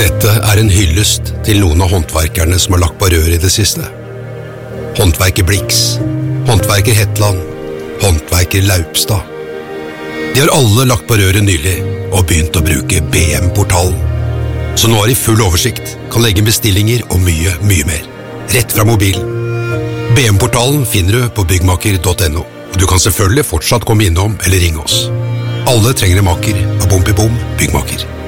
Dette en hyllest til noen av håndverkerne som har lagt på rør i det siste. Håndverker Blix, håndverker Hetland, håndverker Laupstad. De har alle lagt på røret nylig og begynt å bruke BM-portalen. Så nå har de full oversikt, kan legge bestillinger og mye, mye mer. Rett fra mobilen. BM-portalen finner du på byggmaker.no, og du kan selvfølgelig fortsatt komme innom eller ringe oss. Alle trenger en maker av Bom i Bom Byggmaker.